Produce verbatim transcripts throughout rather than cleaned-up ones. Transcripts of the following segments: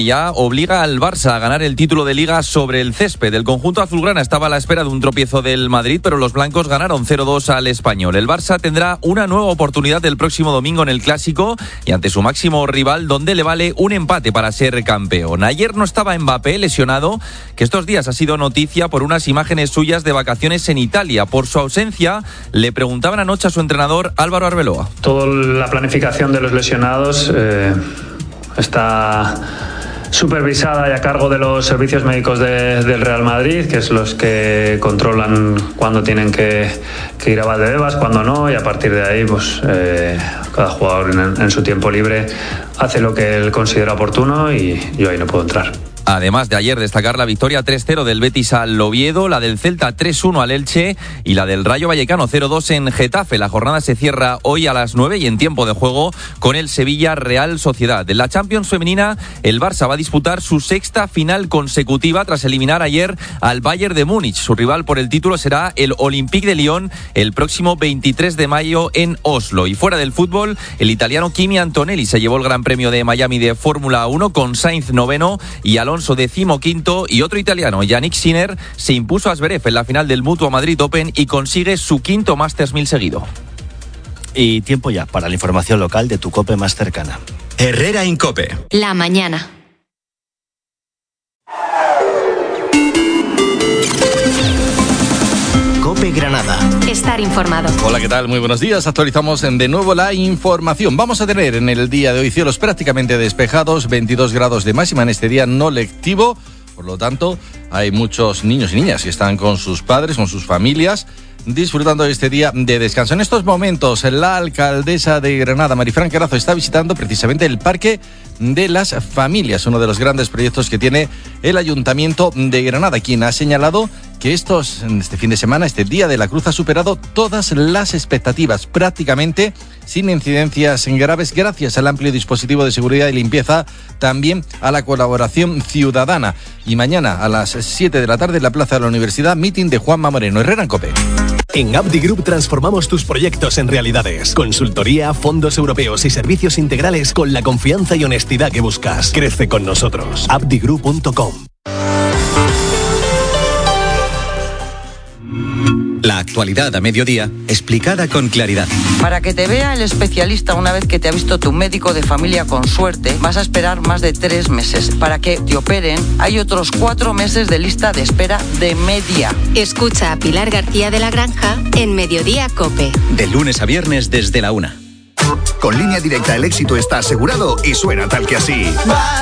Ya obliga al Barça a ganar el título de Liga sobre el césped. El conjunto azulgrana estaba a la espera de un tropiezo del Madrid, pero los blancos ganaron cero dos al Español. El Barça tendrá una nueva oportunidad el próximo domingo en el Clásico y ante su máximo rival, donde le vale un empate para ser campeón. Ayer no estaba Mbappé, lesionado, que estos días ha sido noticia por unas imágenes suyas de vacaciones en Italia. Por su ausencia, le preguntaban anoche a su entrenador Álvaro Arbeloa. Toda la planificación de los lesionados eh, está supervisada y a cargo de los servicios médicos de, del Real Madrid, que es los que controlan cuándo tienen que, que ir a Valdebebas, cuándo no, y a partir de ahí pues eh, cada jugador en, en su tiempo libre hace lo que él considera oportuno y yo ahí no puedo entrar. Además de ayer destacar la victoria tres cero del Betis al Oviedo, la del Celta tres uno al Elche y la del Rayo Vallecano cero dos en Getafe. La jornada se cierra hoy a las nueve y en tiempo de juego con el Sevilla Real Sociedad. En la Champions femenina, el Barça va a disputar su sexta final consecutiva tras eliminar ayer al Bayern de Múnich. Su rival por el título será el Olympique de Lyon el próximo veintitrés de mayo en Oslo. Y fuera del fútbol, el italiano Kimi Antonelli se llevó el Gran Premio de Miami de Fórmula uno con Sainz noveno y Alonso decimoquinto, y otro italiano, Yannick Sinner, se impuso a Zverev en la final del Mutua Madrid Open y consigue su quinto Masters mil seguido. Y tiempo ya para la información local de tu COPE más cercana. Herrera Incope. La mañana. COPE Granada. Estar informado. Hola, ¿qué tal? Muy buenos días. Actualizamos de nuevo la información. Vamos a tener en el día de hoy cielos prácticamente despejados, veintidós grados de máxima en este día no lectivo. Por lo tanto, hay muchos niños y niñas que están con sus padres, con sus familias, disfrutando de este día de descanso. En estos momentos, la alcaldesa de Granada, Marifran Carazo, está visitando precisamente el Parque de las Familias, uno de los grandes proyectos que tiene el Ayuntamiento de Granada, quien ha señalado que estos, este fin de semana, este Día de la Cruz, ha superado todas las expectativas, prácticamente sin incidencias graves, gracias al amplio dispositivo de seguridad y limpieza, también a la colaboración ciudadana. Y mañana a las siete de la tarde en la Plaza de la Universidad, meeting de Juanma Moreno. Herrera en COPE. En Abdi Group transformamos tus proyectos en realidades. Consultoría, fondos europeos y servicios integrales con la confianza y honestidad que buscas. Crece con nosotros. abdi group punto com. La actualidad a mediodía, explicada con claridad. Para que te vea el especialista una vez que te ha visto tu médico de familia con suerte, vas a esperar más de tres meses. Para que te operen, hay otros cuatro meses de lista de espera de media. Escucha a Pilar García de la Granja en Mediodía COPE. De lunes a viernes desde la una. Con Línea Directa el éxito está asegurado y suena tal que así.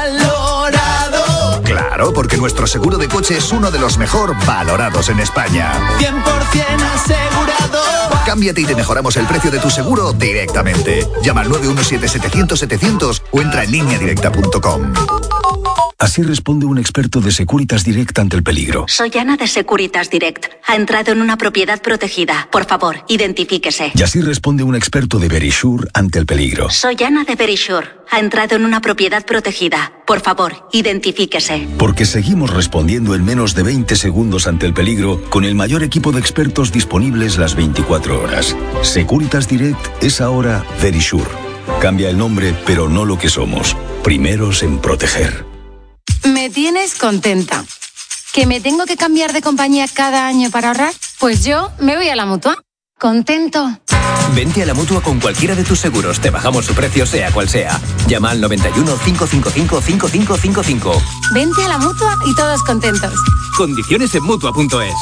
¡Valorado! Claro, porque nuestro seguro de coche es uno de los mejor valorados en España. cien por ciento asegurado. Cámbiate y te mejoramos el precio de tu seguro directamente. Llama al nueve uno siete, setecientos, setecientos o entra en línea directa punto com. Así responde un experto de Securitas Direct ante el peligro. Soy Ana de Securitas Direct. Ha entrado en una propiedad protegida. Por favor, identifíquese. Y así responde un experto de Verisure ante el peligro. Soy Ana de Verisure. Ha entrado en una propiedad protegida. Por favor, identifíquese. Porque seguimos respondiendo en menos de veinte segundos ante el peligro con el mayor equipo de expertos disponibles las veinticuatro horas. Securitas Direct es ahora Verisure. Cambia el nombre, pero no lo que somos. Primeros en proteger. Me tienes contenta. ¿Que me tengo que cambiar de compañía cada año para ahorrar? Pues yo me voy a la Mutua. ¿Contento? Vente a la Mutua con cualquiera de tus seguros. Te bajamos su precio, sea cual sea. Llama al noventa y uno, cinco cinco cinco, cinco cinco cinco cinco. Vente a la Mutua y todos contentos. Condiciones en Mutua punto es.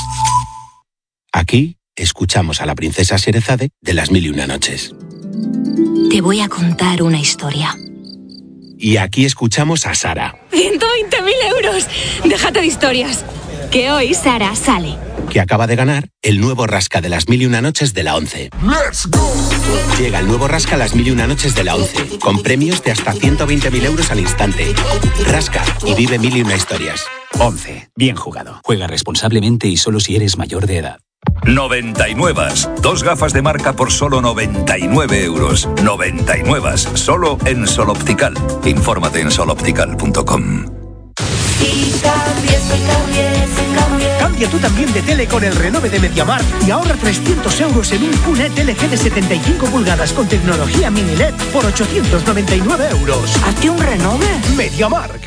Aquí escuchamos a la princesa Sherezade de Las Mil y Una Noches. Te voy a contar una historia. Y aquí escuchamos a Sara, ciento veinte mil euros. Déjate de historias. Que hoy Sara sale. que acaba de ganar el nuevo Rasca de Las Mil y Una Noches de la ONCE. ¡Let's go! Llega el nuevo Rasca Las Mil y Una Noches de la ONCE, con premios de hasta ciento veinte mil euros al instante. Rasca y vive mil y una historias. ONCE. Bien jugado. Juega responsablemente y solo si eres mayor de edad. noventa y nueve. Dos gafas de marca por solo noventa y nueve euros. noventa y nueve. Solo en Sol Optical. Infórmate en sol optical punto com. Cambia tú también de tele con el renove de MediaMarkt y ahorra trescientos euros en un Q N E T L G de setenta y cinco pulgadas con tecnología mini L E D por ochocientos noventa y nueve euros. ¿Hazte un renove? MediaMarkt.